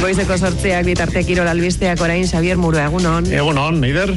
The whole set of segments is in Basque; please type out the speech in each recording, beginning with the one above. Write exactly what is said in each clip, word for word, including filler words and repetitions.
Goizeko sortzeak bitarte kirol albisteak orain Xavier Muro, egunon. Egunon, Eider.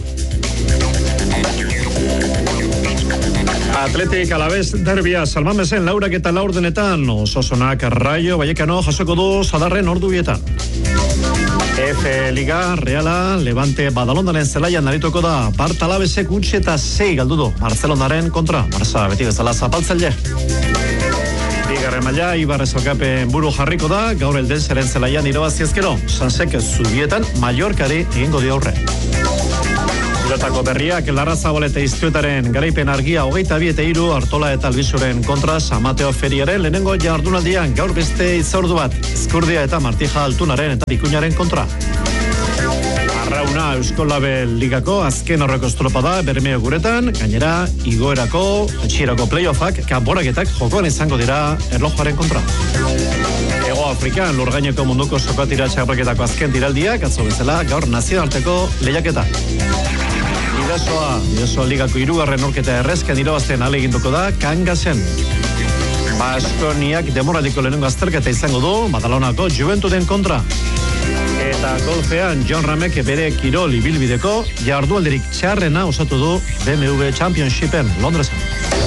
Atletik Alavés derbia Salmamesen laurak eta laurdenetan, Osasonak Rayo Vallecano jasoko du sadarren ordubietan. F Liga Reala Levante Badalondaren zelaian narituko da. Bart Alavesek utxe eta sei galdu du Barcelonaren kontra. Barça beti bezala zapaltzaile. Bigarren maila Ibarrez Okapen buru jarriko da. Gaur Eldenseren zelaian irabaziezkero. Sansek zubietan Mallorcari egingo di aurre. Pilotako berriak Larrazabaleta Iztuetaren garaipen argia hogeita bi eta hiru Artola eta Albizuren kontra San Mateo Feriaren lehenengo jardunaldian gaur beste itzordu bat Ezkurdia eta Martija Altunaren eta Ikuñaren kontra. Arrauna Eusko Label Ligako azken horreko estropada Bermeo guretan, gainera igoerako etxierako playoffak kanporaketak jokoan izango dira erlojuaren kontra. Ego Afrikan lurgaineko munduko sokatira txapelketako azken tiraldiak atzo bezala gaur nazioarteko lehiaketa. Bidasoa, Bidasoa Ligako hirugarren orketa errezken irabazten aleginduko da Kangasen. Baskoniak demoraldiko lehenengo azterketa izango du Badalonako Juventuden kontra. Eta golfean John Ramek bere kirol ibilbideko jardualderik txarrena osatu du B M W Championshipen Londresen.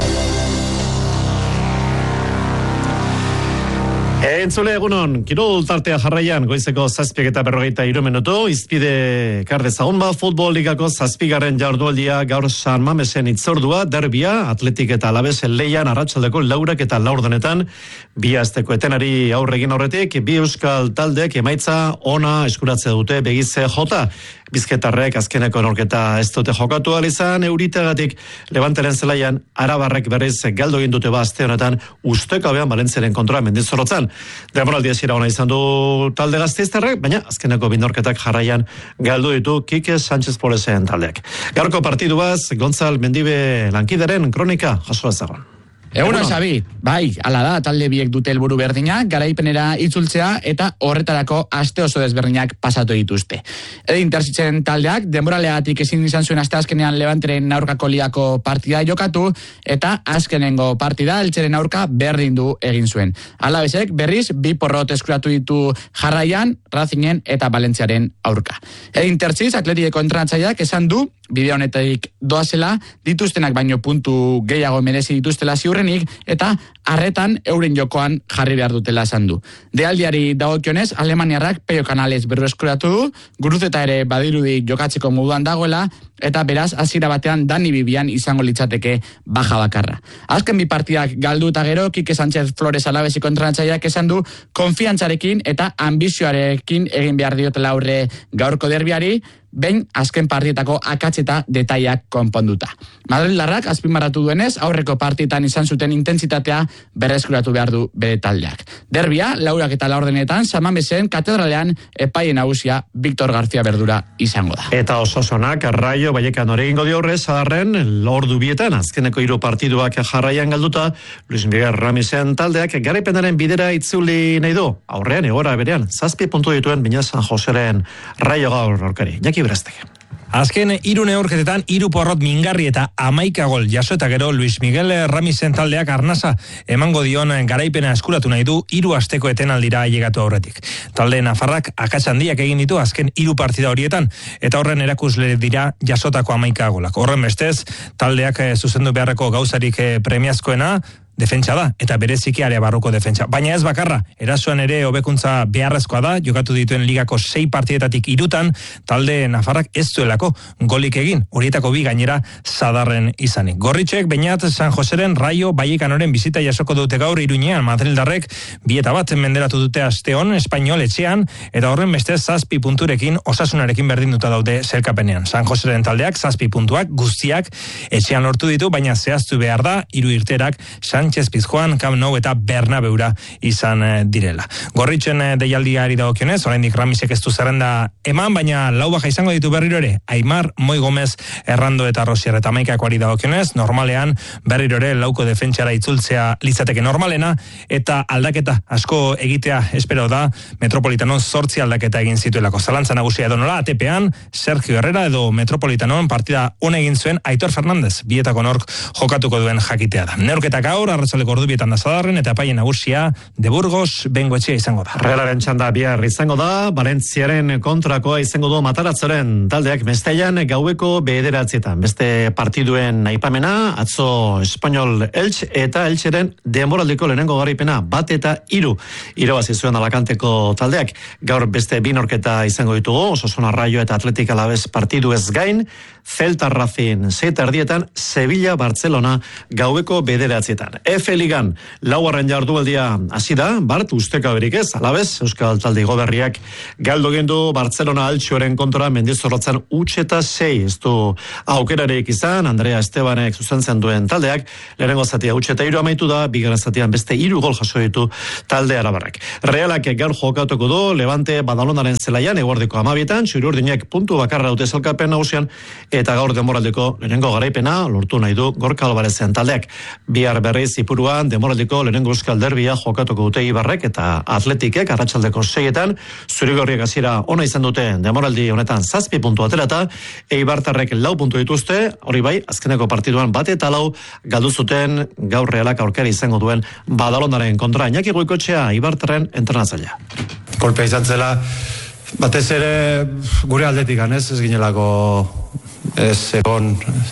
Entzule egunon, kirol tartea jarraian, goizeko zazpiak eta berrogeita hiru minutu, izpide kardezagun ba, futbol ligako zazpigarren jardualdia gaur San Mamesen itzordua, derbia, Atletik eta Alavesen leian, arratsaldeko laurak eta laurdenetan, bi asteko etenari aurregin horretik, bi euskal taldeek emaitza ona eskuratze dute begize jota. Bizketarrek azkeneko norketa ez dute jokatu alizan, euritagatik Levanteren zelaian, Arabarrek berriz galdo egin dute ba aste honetan, ustekabean Balentzeren kontra Mendizorrotzan. Demoraldi hasiera ona izan du talde gasteiztarrek, baina azkeneko binorketak jarraian galdu ditu Kike Sánchez Polesen taldeak. Gaurko partidubaz, Gonzal Mendibe lankideren kronika jaso ezagon. Egunon, Xabi, bai, ala da, talde biek dute helburu berdina, garaipenera itzultzea eta horretarako aste oso desberdinak pasatu dituzte. Edin terzitzen taldeak, denboraleatik ezin izan zuen aste azkenean Levanteren aurkako ligako partida jokatu, eta azkenengo partida eltzeren aurka berdin du egin zuen. Alavesek berriz, bi porrot eskuratu ditu jarraian, Racingen eta Valentziaren aurka. Edin terziz, Atletikeko entrenatzaileak esan du, bideo honetatik doazela, dituztenak baino puntu gehiago merezi dituztela ziurrenik, eta arretan euren jokoan jarri behar dutela esan du. Dealdiari dagokionez, Alemaniarrak Peio Canales berreskuratu du, Guruzeta ere badirudi jokatzeko moduan dagoela, eta beraz, hasiera batean Dani Bibian izango litzateke baja bakarra. Azken bi partidak galdu eta gero, Kike Sánchez Flores Alavesiko entrenatzaileak esan du, konfiantzarekin eta ambizioarekin egin behar diotela aurre gaurko derbiari, behin azken partietako akats eta detaiak konponduta. Madrildarrak azpimarratu duenez, aurreko partietan izan zuten intentsitatea berreskuratu behar du bere taldeak. Derbia, laurak eta laurdenetan, San Mamesen katedralean epaien nagusia Victor García Berdura izango da. Eta Osasonak Rayo Vallecano egingo dio horrez, adarren, lordu bietan, azkeneko hiru partiduak jarraian galduta, Luis Miguel Ramisen taldeak garaipenaren bidera itzuli nahi du. Aurrean, egora berean, zazpi puntu dituen Bina San Joseren Rayo gaur aurkari. Jaki Berasteke. Azken hiru neurketetan hiru porrot mingarri eta hamaika gol jaso eta gero Luis Miguel Ramisen taldeak arnasa emango dion garaipena eskuratu nahi du hiru asteko etenaldira ailegatu aurretik. Talde nafarrak akats handiak egin ditu azken hiru partida horietan eta horren erakusle dira jasotako hamaika golak. Horren bestez, taldeak zuzendu beharreko gauzarik premiazkoena defentsa da, eta bereziki area barruko defentsa. Baina ez bakarra, erasoan ere hobekuntza beharrezkoa da, jokatu dituen ligako sei partietatik irutan, talde nafarrak ez zuelako golik egin, horietako bi gainera sadarren izanik. Gorritxek, Beñat, San Joseren, Rayo, Vallecanoren bizita jasoko dute gaur Iruñean, Madrildarrek bieta bat menderatu dute asteon, Espainol etxean, eta horren beste zazpi punturekin Osasunarekin berdinduta daude zelkapenean. San Joseren taldeak zazpi puntuak guztiak etxean lortu ditu, baina zehaztu behar da, hiru irterak Sánchez Pizjuan, Camp Nou eta Bernabeura izan direla. Gorritzen deialdiari dagokionez, oraindik Ramisek ez du zerrenda eman, baina lau baja izango ditu berriro ere, Aimar, Moi Gomez, Errando eta Rosier eta Maikakoari dagokionez, normalean berriro ere lauko defentsara itzultzea litzateke normalena, eta aldaketa asko egitea espero da, Metropolitanon zortzi aldaketa egin zituelako. Zalantza nagusia edo nola, A T P-an, Sergio Herrera edo Metropolitanon partida hona egin zuen Aitor Fernandez, bietako nork jokatuko duen jakitea da. Neurketak gaur, arratsaldeko ordubietan da Zadarren, eta epaile nagusia de Burgos Bengoetxea izango da. Realaren txanda bihar izango da, Valentziaren kontrakoa izango du Mataratzaren taldeak Mestaian gaueko bederatzietan. Beste partiduen aipamena, atzo Espainol Elche eta Elcheren denboraldiko lehenengo garaipena bat eta hiru irabazi zuen Alakanteko taldeak. Gaur beste bi norketa izango ditugu, Osasuna Rayo eta Atletik Alavés partidu ez gain, Celta Racing seita erdietan, Sevilla Barcelona gaueko bederatzietan. F Ligan laugarren jardualdia hasi da, Bart usteka berik ez, Alavés Euskal Talde Goberriak galdu gendu Barcelona Altxoren kontra Mendizorrotzan huts eta sei, ez du aukerarik izan, Andrea Estebanek zuzentzen duen taldeak, lehenengo zatia huts eta hiru amaitu da, bigarren zatian beste hiru gol jaso ditu talde arabarrak. Realak gaur jokatuko du, Levante Badalonaren zelaian, eguerdiko amabietan, txuri-urdinek puntu bakarra dute zelkapen nagusian, eta gaur denboraldiko lehenengo garaipena lortu nahi du Gorka Albarezen taldeak. Bihar berriz Ipuruan denboraldiko lehenengo euskal derbia jokatuko dute Ibarrek eta Atletikek arratsaldeko seietan, zurigorriek hasiera ona izan dute denboraldi honetan zazpi puntu aterata, Eibartarrek lau puntu dituzte, hori bai, azkeneko partiduan bate eta lau galdu zuten gaur Realak aurkari izango duen Badalondaren kontra. Iñaki Goikoetxea, Eibartarren entrenatzailea. Kolpea izan zela, batez ere gure aldetik ganez, ez ginelako ez egon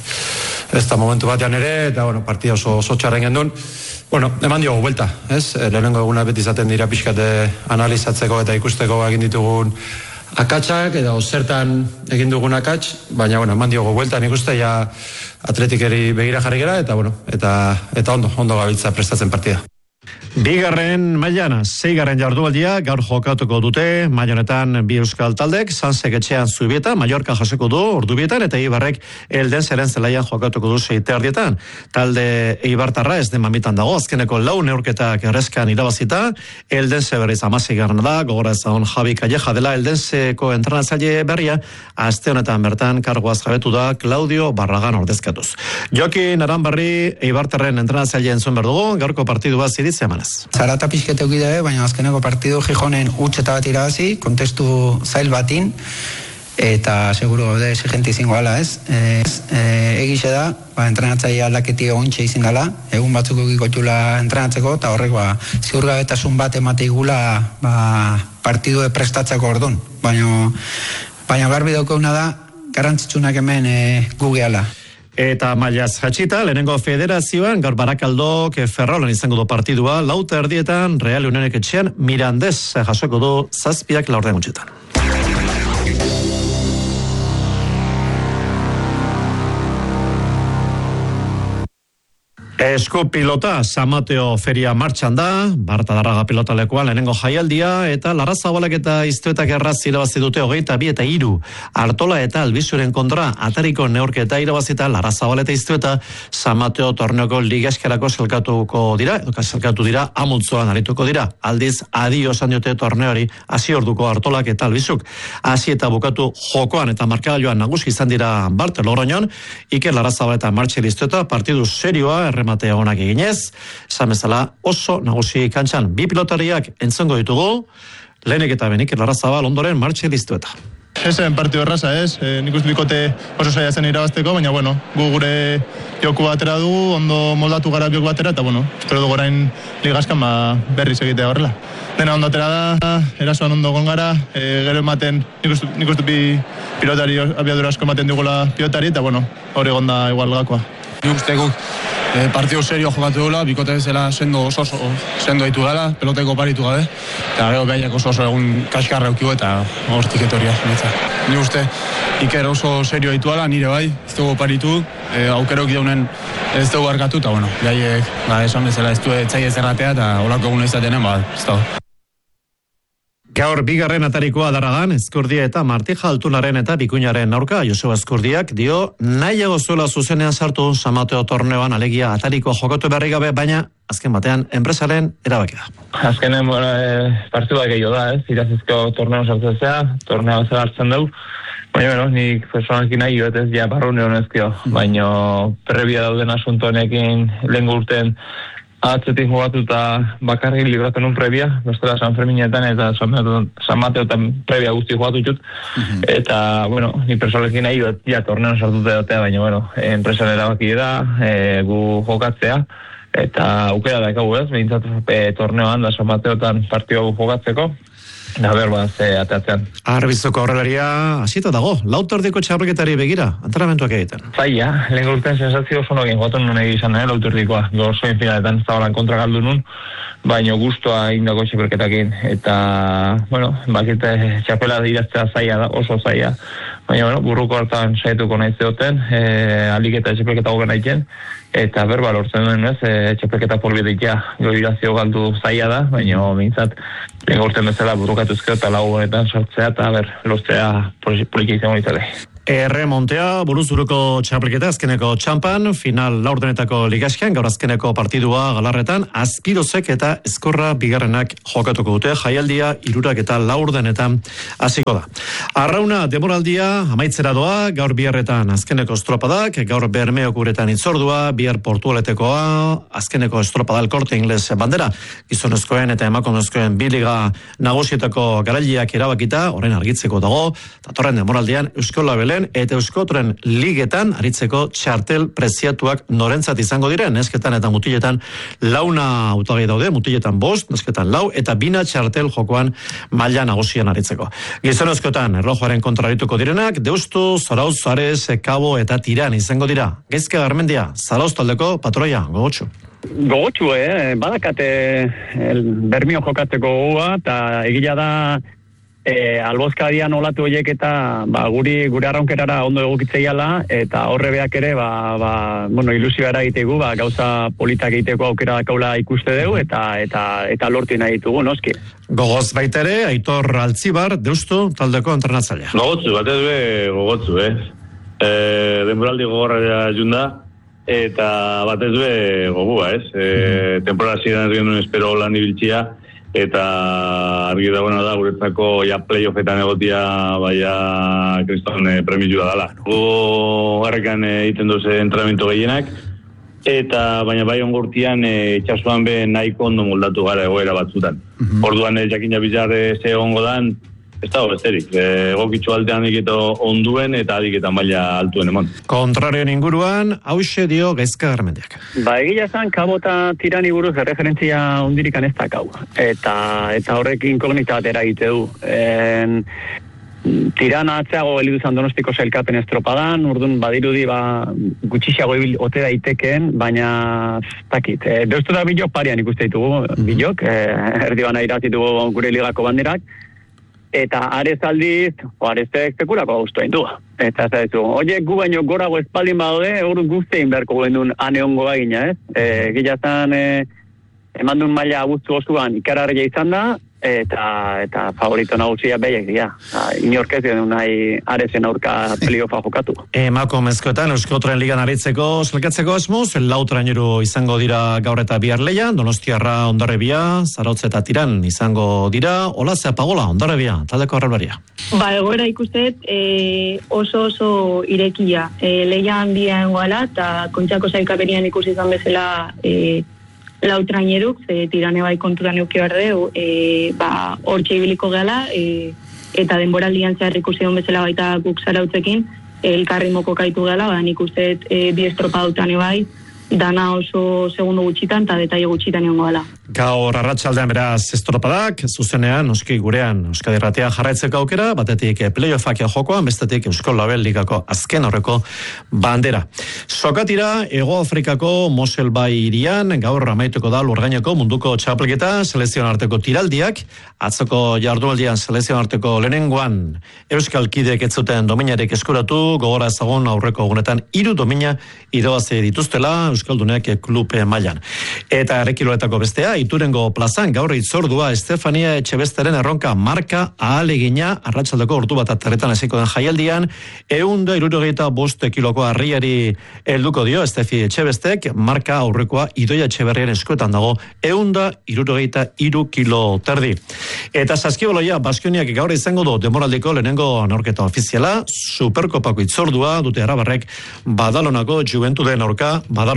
ez da momentu batean ere, eta bueno, partida oso, oso txarren gendun. Bueno, eman diogu buelta, ez? Lehenengo eguna beti izaten dira pixkate analizatzeko eta ikusteko egin ditugun akatsak, edo zertan egin dugun akats, baina bueno, eman diogu buelta, nik uste ja Atletikeri begira jarri gera, eta bueno, eta, eta ondo, ondo gabiltza prestatzen partida. Bigarren mailan, seigarren jardualdia gaur jokatuko dute, mailanetan bi euskal taldek, Sansek etxean Zubieta, Mallorca jasoko du Ordubietan, eta Ibarrek Eldenseren zelaian jokatuko du seite erdietan. Talde Eibartarra ez den mamitan dago, azkeneko lau neurketak errezkan irabazita, Eldense berriz amaseigarren da, gogora ezagun Javi Calleja dela Eldenseko entrenatzaile berria, aste honetan bertan kargoaz jabetu da Claudio Barragan ordezkatuz. Joaquin Aranbarri Eibartarren entrenatzaileen zuen berdugu, gaurko partidua ziritze emanez. Zarata pixkete ukide, baina azkeneko partidu Gijonen huts eta bat irabazi, kontestu zail batin, eta seguro gaude exigente izango gala, ez? E, e, egixe da, ba, entrenatzaile aldaketi egontxe izin dela, egun batzuk egikotula entrenatzeko, eta horrek, ba, ziurgabetasun bat emate igula, ba, partidu prestatzeko ordun. Baina, baina garbi daukeuna da, garrantzitsunak hemen e, gugeala. Eta mailaz jatxita, lehenengo federazioan, gaur Barakaldok Ferrolan izango du partidua, lauta erdietan, Real Unionek etxean, Mirandez jasoko du zazpiak laurden gutxetan. Esku pilota, Samateo feria martxan da, Barta Darraga pilotalekuan lehenengo jaialdia, eta Larrazabalek eta Iztuetak erraz irabazi dute hogeita bi eta hiru. Artola eta Albizuren kontra atariko neurketa irabazita Larrazabal eta Iztueta Samateo torneoko ligaskerako selkatuko dira, edo selkatu dira, amultzoan arituko dira. Aldiz, adio esan diote torneori hasi orduko Artolak eta Albizuk. Hasi eta bukatu jokoan eta markagailuan nagusi izan dira Bart Logroñon, Iker Larrazabal eta Martxel Iztueta partidu serioa erremate onak eginez, esan bezala oso nagusi kantxan. Bi pilotariak entzongo ditugu, lehenik eta benik Larrazabal ondoren Martxel Iztueta. Esen partidu erraza ez, e, nik uste bikote oso saia zen irabazteko, baina bueno, gu gure joku batera dugu, ondo moldatu gara joku batera, eta bueno, espero dugu orain ligaskan ba, berriz egitea horrela. Dena ondo atera da, erasoan ondo gon gara, e, gero ematen, nik uste, nik uste bi pilotari abiadura asko ematen dugula pilotari, eta bueno, hori gonda igual gakoa. Nik uste guk e, partidu serio jokatu dula, bikote bezala sendo oso oso sendo ditu dela, peloteko paritu gabe, eta gero behaiak oso oso egun kaskarra eukigu eta hortik etoria. Nik uste Iker oso serio ditu dela, nire bai, ez dugu paritu, e, aukerok daunen ez dugu arkatu, eta bueno, behaiek, ba, esan bezala ez du etzai ez erratea, eta holako egun izatenen, ba, ez dago. Gaur bigarren atarikoa Darragan, Ezkurdia eta Martija Altunaren eta Bikuñaren aurka, Joseba Ezkurdiak dio nahiago zuela zuzenean sartu Samateo torneoan alegia atarikoa jokatu berri gabe, baina azken batean enpresaren erabakia. Azkenen e, partidua gehiago da, ez? Irazizko torneo sartzea, torneo zela hartzen dugu. Baina, bueno, nik personalki nahi joet ez ja barrune honezkio, baina prebia dauden asunto honekin lehen urten atzetik jogatu eta bakarrik libratzen un prebia, bestela San Ferminetan eta San Mateotan prebia guzti jogatu ditut, uh-huh. Eta, bueno, ni personalki nahi joet ja torneon sartute datea, baina, bueno, enpresan erabaki da, e, gu jokatzea, eta aukera dakagu ez, behintzat e, torneoan da San Mateotan partio jokatzeko, da berbaz e, ateatzean. Arbizoko horrelaria hasita dago, lauterdiko txapelketari begira, antrenamentuak egiten. Zaila, lehen urtean sensazio oso nogin goten nun egizan, eh, lauterdikoa, gorzoin finaletan zabalan kontra galdu nun, baino guztua indako txapelketakin, eta, bueno, bakite txapela iraztea zaila da, oso zaila, baina, bueno, burruko hartan saietuko nahi zeoten, e, alik eta txapelketa gogen aiken, eta berba lortzen duen, ez, e, txapelketa porbidekia, jo irazio galdu zaila da, baina, mintzat, lehen urtean bezala burrukatuzkeo eta lau honetan sortzea, eta ber, lortzea poliki izango ditzale. Erremontea, buruzuruko txapelketa azkeneko txampan, final laurdenetako ligaskean, gaur azkeneko partidua galarretan, Azpirozek eta Ezkorra bigarrenak jokatuko dute, jaialdia irurak eta laurdenetan hasiko da. Arrauna demoraldia amaitzera doa, gaur biharretan azkeneko estropadak, gaur Bermeok uretan itzordua, bihar Portualetekoa, azkeneko estropadal Korte Ingles bandera, gizonezkoen eta emakumezkoen biliga nagusietako garailiak erabakita, orain argitzeko dago, datorren demoraldian Eusko Labelen eta Euskotren ligetan aritzeko txartel preziatuak norentzat izango diren, nesketan eta mutiletan launa hautagai daude, mutiletan bost, nesketan lau, eta bina txartel jokoan maila nagusian aritzeko. Gizonezkoetan erlojoaren kontrarituko direnak, Deustu, Zarauz, Ares, Kabo eta Tiran izango dira. Gaizka Garmendia, Zarauz taldeko patroia, gogotxu. Gogotxu, eh? Badakate el Bermio jokatzeko gogoa, eta egila da E, albozkadian olatu horiek eta ba, guri gure arraunkerara ondo egokitzeiala eta horre beak ere ba, ba, bueno, ilusioa eragitegu, ba, gauza politak egiteko aukera dakaula ikuste dugu eta eta eta lortu nahi ditugu, noski. Gogoz baita ere, Aitor Altzibar, Deustu taldeko entrenatzailea. Gogotzu, batez be gogotzu, eh? E, denboraldi gogorra junda eta batez be gogua, ez? E, temporada ziren ez genuen espero lan ibiltzia, eta argi dagoena da guretzako ja playoffetan egotia baia kriston eh, premizua dala. Gu garrekan egiten duze entrenamiento gehienak, eta baina bai ongurtian eh, itxasuan be nahiko ondo moldatu gara egoera batzutan. Mm-hmm. Orduan eh, jakin bizar eh, ze ongo dan, ez dago besterik. Egokitzu aldean egito onduen eta adik eta maila altuen emon. Kontrarioen inguruan, hause dio Gaizka Garmendiak. Ba, egia zan, Kabo eta Tirani buruz erreferentzia hundirikan ez dakau. Eta, eta horrek inkognita bat eragite du. En, Tirana atzeago elidu zan Donostiko sailkapen estropadan, urduan badirudi ba, gutxixiago ibil ote daiteken, baina takit. E, Deustu da bilok parian ikuste ditugu, bilok, e, erdi bana irazitugu gure ligako banderak, eta Ares aldiz, o Arestek sekulako gaustu hain du. Eta ez da ditu, oiek gu baino gorago espaldin badode, eurun guztein beharko guen ane ongo bagina, ez? E, Gilazan, e, eman duen maila abuztu osuan ikararria izan da, eta eta favorito nagusia behiek dira. Inorkez duen nahi Aresen aurka playoffa jokatu. Emakumezkoetan Euskotren ligan aritzeko selkatzeko asmoz, lautraineru izango dira gaur eta bihar leian, Donostiarra Hondarribia, Zarautz eta Tiran izango dira, Olazea Pagola Hondarribia, taldeko arrelbaria. Ba, egoera ikusten e, oso oso irekia. E, leian bian goala, eta kontxako zailkapenian ikusi izan bezala e, lautraineruk, ze Tirane bai konturan euki berdeu, e, ba, hortxe ibiliko gehala, e, eta denboraldian zehar ikusi hon bezala baita guk Zarautzekin, elkarri moko kaitu gehala, ba, nik uste e, bi estropa dutane bai, dana oso segundo gutxitan eta detaile gutxitan egongo dela. Gaur arratsaldean beraz estropadak, zuzenean, oski gurean, Euskadi Irratia jarraitzeko aukera, batetik playoffak jokoan, bestetik Euskal Label Ligako azken horreko bandera. Sokatira, Hego Afrikako Mosel Bai irian, gaur amaituko da Lurgaineko munduko txapelketa, selekzioen arteko tiraldiak, atzoko jardunaldian selekzioen arteko lehenengoan Euskal Kideek ez zuten dominarik eskuratu, gogora ezagun aurreko egunetan hiru domina irabazi dituztela Euskaldunek klupe mailan. Eta errekiloetako bestea, Iturengo plazan gaur itzordua Estefania Etxebesteren erronka marka ahalegina arratsaldeko ordu bat atarretan hasiko den jaialdian, ehun eta hirurogeita bost kiloko harriari helduko dio Estefi Etxebestek, marka aurrekoa Idoia Etxeberriaren eskuetan dago ehun eta hirurogeita hiru kilo terdi. Eta saskibaloia Baskoniak gaur izango du demoraldiko lehenengo neurketa ofiziala, Superkopako itzordua dute Arabarrek Badalonako Juventuden aurka, Badalona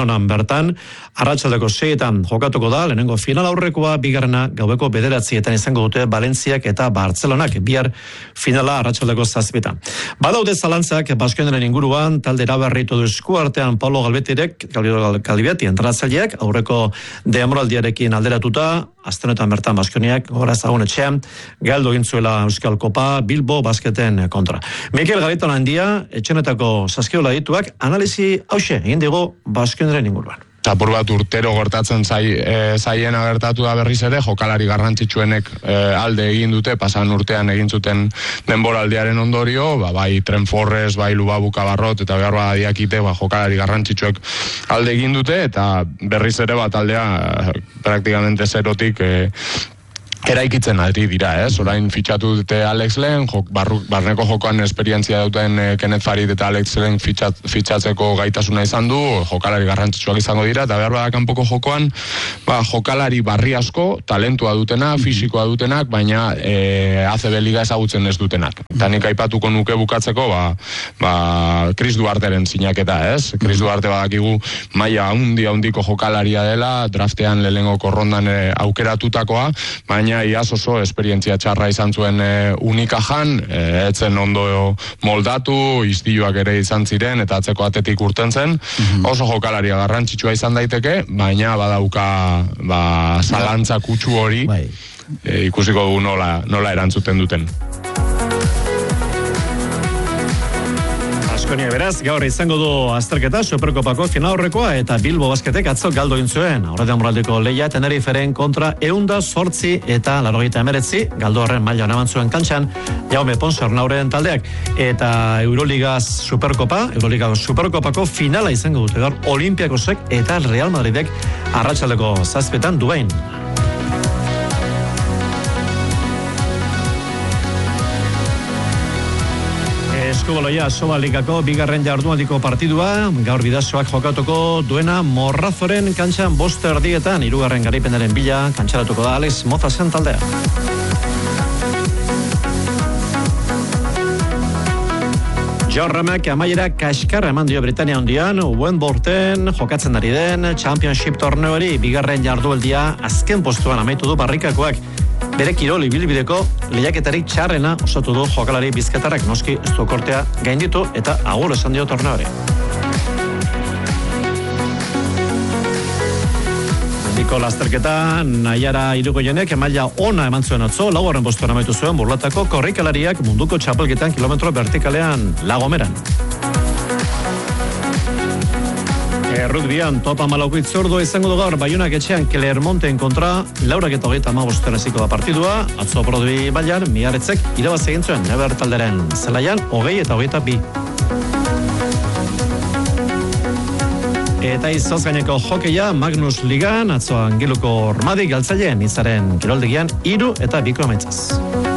asteonan bertan, arratsaldeko seietan jokatuko da, lehenengo final aurrekoa, bigarrena gaueko bederatzietan izango dute Valentziak eta Bartzelonak, bihar finala arratsaldeko zazpitan. Badaude zalantzak Baskoniaren inguruan, talde eraberritu du esku artean Paulo Galbetirek, Galbiati entratzaileak, aurreko demoraldiarekin alderatuta, astenetan bertan Baskoniak, gora ezagun etxean, galdu gintzuela Euskal Kopa, Bilbo basketen kontra. Mikel Gariton handia, etxenetako saskiola dituak, analizi hause, egin digu Baskoniaren inguruan. Apur bat urtero gertatzen zai, e, zaiena gertatu da berriz ere, jokalari garrantzitsuenek e, alde egin dute, pasan urtean egin zuten denboraldiaren ondorio, ba, bai Trenforres, bai Lubabu Kabarrot, eta behar badiakite, ba, jokalari garrantzitsuek alde egin dute, eta berriz ere bat aldea praktikamente zerotik e, eraikitzen ari dira, ez? Orain fitxatu dute Alex Len, jok, barru, barneko jokoan esperientzia duten e, Kenneth Farid eta Alex Len fitxat, fitxatzeko gaitasuna izan du, jokalari garrantzitsuak izango dira, eta behar bada kanpoko jokoan, ba, jokalari barri asko, talentua dutena, fisikoa dutenak, baina e, A C B Liga ezagutzen ez dutenak. Eta nik aipatuko nuke bukatzeko, ba, ba, Chris Duarteren sinaketa, ez? Chris Duarte badakigu maila handi handiko jokalaria dela, draftean lehenengo korrondan e, aukeratutakoa, baina iaz oso esperientzia txarra izan zuen e, Unikajan, e, etzen ondo moldatu, iztiluak ere izan ziren, eta atzeko atetik urten zen, mm-hmm. oso jokalaria garrantzitsua izan daiteke, baina badauka ba, zalantza kutsu hori, e, ikusiko dugu nola, nola erantzuten duten. Baskonia beraz, gaur izango du azterketa Superkopako finalaurrekoa eta Bilbo basketek atzo galdu intzuen. Aurretan moraldeko leia Teneriferen kontra eunda sortzi eta larogeita emeretzi, galdu horren maila naman zuen kantxan, Jaume Ponsarnauren taldeak. Eta Euroliga Superkopa, Euroliga Superkopako finala izango dute gaur Olimpiakosek eta Real Madridek arratsaldeko zazpietan Dubain. Eskubaloia Soba Ligako bigarren jardunaldiko partidua, gaur bidazoak jokatuko duena Morrazoren kantxan bost erdietan, hirugarren garaipenaren bila, kantxaratuko da Alex Mozasen taldea. John Ramak amaiera kaskarra eman dio Britania hondian, Wentworthen jokatzen ari den Championship torneoari bigarren jardualdia azken postuan amaitu du barrikakoak. Bere kirol ibilbideko lehiaketarik txarrena osatu du jokalari bizkaitarrak, noski ez du kortea gainditu eta agur esan dio torneoari. Handiko lasterketa Naiara Irigoyenek emaila ona eman zuen atzo, laugarren postuan amaitu zuen burlatako korrikalariak munduko txapelketan kilometro vertikalean Lagomeran. Rugbian topa malauko itzordu izango du gaur Baiunak etxean Clermonten kontra laurak eta hogeita hamabosten hasiko da partidua. Atzo Brodi bailan Miaretzek irabaz egin zuen Neber talderen zelaian hogei eta hogeita bi. Eta izoz gaineko hokeia Magnus Ligan atzo Angeluko Ormadi galtzaileen izaren kiroldegian hiru eta biko amaitzaz.